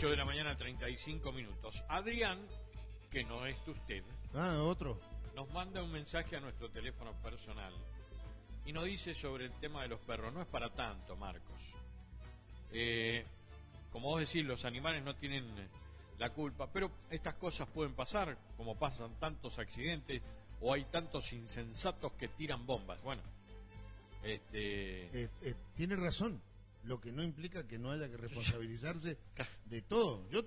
8 de la mañana, 35 minutos. Adrián, que no es usted, otro, nos manda un mensaje a nuestro teléfono personal y nos dice sobre el tema de los perros. No es para tanto, Marcos. Como vos decís, los animales no tienen la culpa, pero estas cosas pueden pasar, como pasan tantos accidentes o hay tantos insensatos que tiran bombas. Bueno, tiene razón, lo que no implica que no haya que responsabilizarse de todo. Yo